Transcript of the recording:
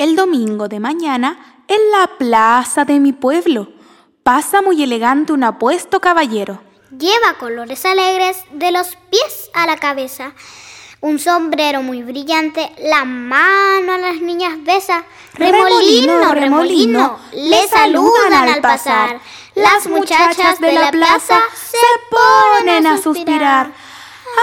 El domingo de mañana, en la plaza de mi pueblo, pasa muy elegante un apuesto caballero. Lleva colores alegres de los pies a la cabeza, un sombrero muy brillante, la mano a las niñas besa. Remolino, remolino, le saludan al pasar. Las muchachas de la plaza se ponen a suspirar.